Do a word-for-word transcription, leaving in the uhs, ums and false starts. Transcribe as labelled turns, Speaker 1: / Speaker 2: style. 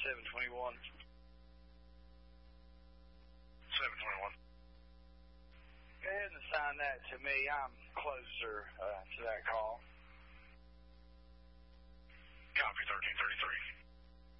Speaker 1: seven twenty-one.
Speaker 2: seven twenty-one.
Speaker 1: Go ahead and assign that to me. I'm closer uh, to that call.